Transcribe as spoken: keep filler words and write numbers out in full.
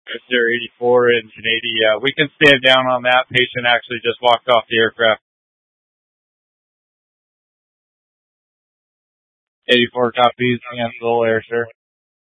Sir eighty-four engine eighty. Uh, we can stand down on that. Patient actually just walked off the aircraft. eighty-four copies. Cancel air, sir.